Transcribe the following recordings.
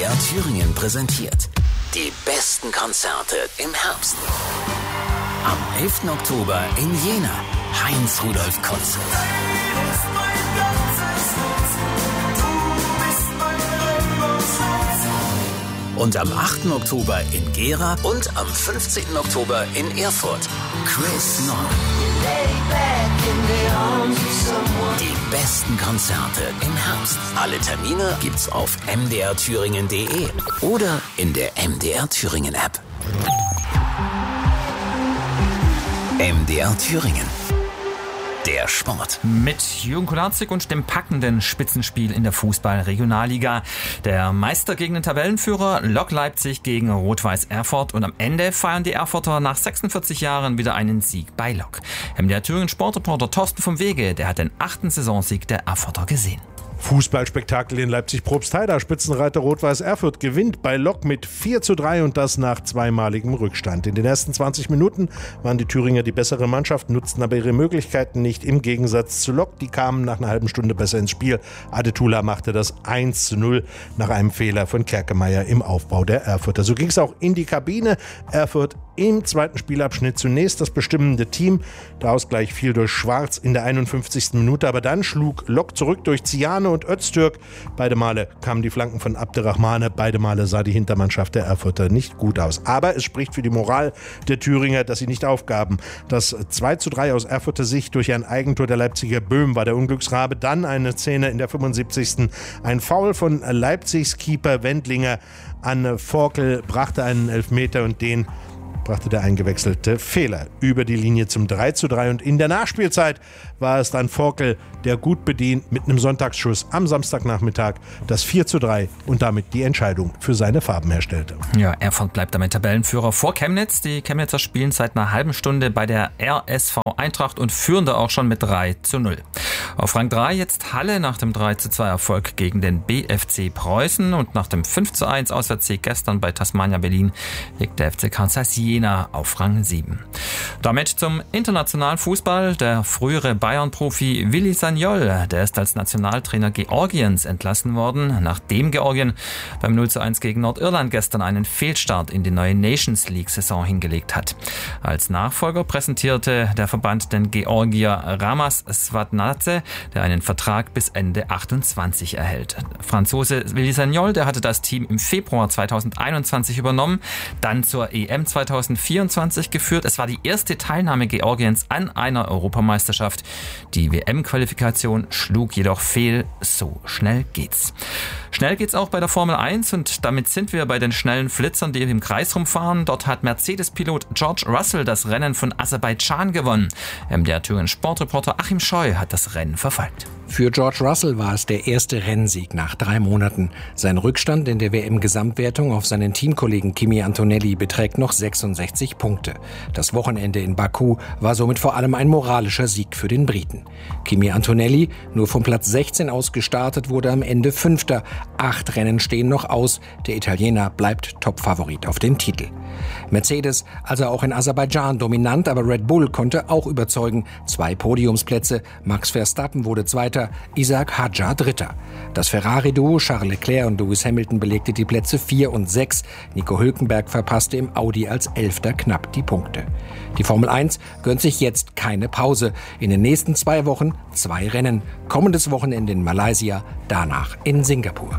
MDR Thüringen präsentiert die besten Konzerte im Herbst. Am 11. Oktober in Jena, Heinz-Rudolf Kunze. Und am 8. Oktober in Gera und am 15. Oktober in Erfurt, Chris Nord. Die besten Konzerte im Herbst. Alle Termine gibt's auf mdrthüringen.de oder in der MDR Thüringen App. MDR Thüringen. Der Sport. Mit Jürgen Kolarzig und dem packenden Spitzenspiel in der Fußball-Regionalliga. Der Meister gegen den Tabellenführer Lok Leipzig gegen Rot-Weiß Erfurt. Und am Ende feiern die Erfurter nach 46 Jahren wieder einen Sieg bei Lok. Der Thüringen Sportreporter Thorsten vom Wege, der hat den 8. Saisonsieg der Erfurter gesehen. Fußballspektakel in Leipzig-Probstheida. Spitzenreiter Rot-Weiß Erfurt gewinnt bei Lok mit 4:3 und das nach zweimaligem Rückstand. In den ersten 20 Minuten waren die Thüringer die bessere Mannschaft, nutzten aber ihre Möglichkeiten nicht. Im Gegensatz zu Lok, die kamen nach einer halben Stunde besser ins Spiel. Adetula machte das 1:0 nach einem Fehler von Kerkemeyer im Aufbau der Erfurter. So ging es auch in die Kabine. Erfurt im zweiten Spielabschnitt zunächst das bestimmende Team. Der Ausgleich fiel durch Schwarz in der 51. Minute, aber dann schlug Lok zurück durch Ziane und Öztürk. Beide Male kamen die Flanken von Abderrahmane. Beide Male sah die Hintermannschaft der Erfurter nicht gut aus. Aber es spricht für die Moral der Thüringer, dass sie nicht aufgaben. Das 2:3 aus Erfurter Sicht durch ein Eigentor der Leipziger Böhm war der Unglücksrabe. Dann eine Szene in der 75. Ein Foul von Leipzigs Keeper Wendlinger an Forkel brachte einen Elfmeter und den brachte der eingewechselte Fehler über die Linie zum 3:3 und in der Nachspielzeit war es dann Forkel, der gut bedient mit einem Sonntagsschuss am Samstagnachmittag das 4:3 und damit die Entscheidung für seine Farben herstellte. Ja, Erfurt bleibt damit Tabellenführer vor Chemnitz. Die Chemnitzer spielen seit einer halben Stunde bei der RSV Eintracht und führen da auch schon mit 3:0. Auf Rang 3 jetzt Halle nach dem 3:2 Erfolg gegen den BFC Preußen und nach dem 5:1 Auswärtssieg gestern bei Tasmania Berlin liegt der FC Kansas Jena auf Rang 7. Damit zum internationalen Fußball. Der frühere Bayern-Profi Willi Sagnol, der ist als Nationaltrainer Georgiens entlassen worden, nachdem Georgien beim 0:1 gegen Nordirland gestern einen Fehlstart in die neue Nations League-Saison hingelegt hat. Als Nachfolger präsentierte der Verband den Georgier Ramas Svadnadze, der einen Vertrag bis Ende 28 erhält. Franzose Willi Sagnol, der hatte das Team im Februar 2021 übernommen, dann zur EM 2024 geführt. Es war die erste Teilnahme Georgiens an einer Europameisterschaft. Die WM-Qualifikation schlug jedoch fehl. So schnell geht's. Schnell geht's auch bei der Formel 1 und damit sind wir bei den schnellen Flitzern, die im Kreis rumfahren. Dort hat Mercedes-Pilot George Russell das Rennen von Aserbaidschan gewonnen. Der Thüringen Sportreporter Achim Scheu hat das Rennen verfolgt. Für George Russell war es der erste Rennsieg nach 3 Monaten. Sein Rückstand in der WM-Gesamtwertung auf seinen Teamkollegen Kimi Antonelli beträgt noch 66 Punkte. Das Wochenende in Baku war somit vor allem ein moralischer Sieg für den Briten. Kimi Antonelli, nur vom Platz 16 aus gestartet, wurde am Ende Fünfter. 8 Rennen stehen noch aus. Der Italiener bleibt Topfavorit auf den Titel. Mercedes, also auch in Aserbaidschan dominant, aber Red Bull konnte auch überzeugen. 2 Podiumsplätze. Max Verstappen wurde Zweiter, Isaac Hadjar Dritter. Das Ferrari-Duo Charles Leclerc und Lewis Hamilton belegte die Plätze 4 und 6. Nico Hülkenberg verpasste im Audi als 11. knapp die Punkte. Die Formel 1 gönnt sich jetzt keine Pause. In den nächsten 2 Wochen 2 Rennen. Kommendes Wochenende in Malaysia, danach in Singapur.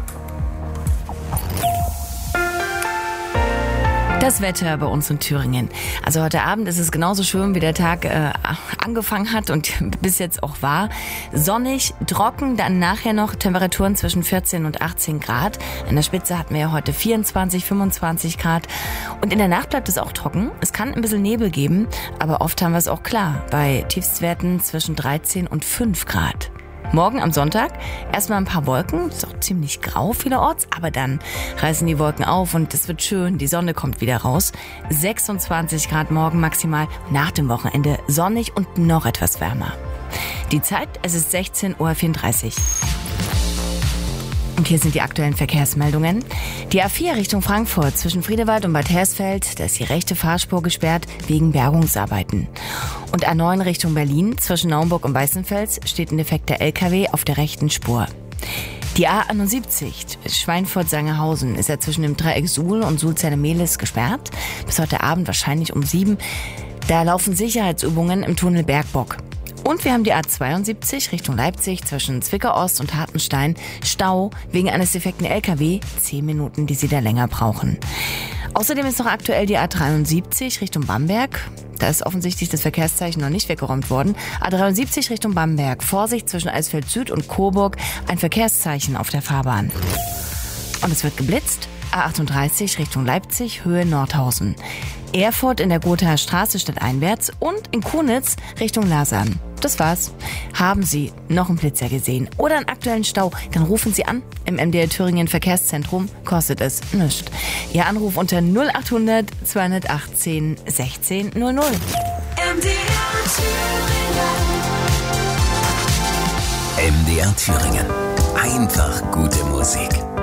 Das Wetter bei uns in Thüringen. Also heute Abend ist es genauso schön, wie der Tag angefangen hat und bis jetzt auch war. Sonnig, trocken, dann nachher noch Temperaturen zwischen 14 und 18 Grad. An der Spitze hatten wir ja heute 24, 25 Grad. Und in der Nacht bleibt es auch trocken. Es kann ein bisschen Nebel geben, aber oft haben wir es auch klar. Bei Tiefstwerten zwischen 13 und 5 Grad. Morgen am Sonntag erstmal ein paar Wolken, ist auch ziemlich grau vielerorts, aber dann reißen die Wolken auf und es wird schön, die Sonne kommt wieder raus. 26 Grad morgen maximal, nach dem Wochenende sonnig und noch etwas wärmer. Die Zeit, es ist 16:34 Uhr. Und hier sind die aktuellen Verkehrsmeldungen. Die A4 Richtung Frankfurt zwischen Friedewald und Bad Hersfeld, da ist die rechte Fahrspur gesperrt wegen Bergungsarbeiten. Und A9 Richtung Berlin zwischen Naumburg und Weißenfels steht ein defekter LKW auf der rechten Spur. Die A71 Schweinfurt-Sangerhausen ist ja zwischen dem Dreieck Suhl und Sulzerne-Mehlis gesperrt. Bis heute Abend wahrscheinlich um 7. Da laufen Sicherheitsübungen im Tunnel Bergbock. Und wir haben die A72 Richtung Leipzig zwischen Zwickau-Ost und Hartenstein. Stau wegen eines defekten LKW. 10 Minuten, die Sie da länger brauchen. Außerdem ist noch aktuell die A73 Richtung Bamberg. Da ist offensichtlich das Verkehrszeichen noch nicht weggeräumt worden. A73 Richtung Bamberg. Vorsicht zwischen Eisfeld Süd und Coburg. Ein Verkehrszeichen auf der Fahrbahn. Und es wird geblitzt. A38 Richtung Leipzig, Höhe Nordhausen. Erfurt in der Gothaer Straße stadteinwärts und in Kunitz Richtung Lasern. Das war's. Haben Sie noch einen Blitzer gesehen oder einen aktuellen Stau, dann rufen Sie an im MDR Thüringen Verkehrszentrum. Kostet es nichts. Ihr Anruf unter 0800 218 16 00. MDR Thüringen. Einfach gute Musik.